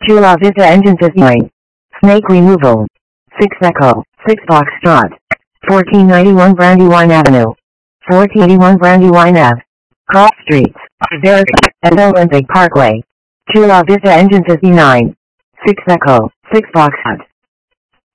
Chula Vista Engine Design. Snake Removal. 6 Echo. 6 Foxtrot. 1491 Brandywine Avenue. 1481 Brandywine Ave. Cross Streets. Verify. And Olympic Parkway. Chula Vista Engine 59. 6 Echo. 6 Foxtrot.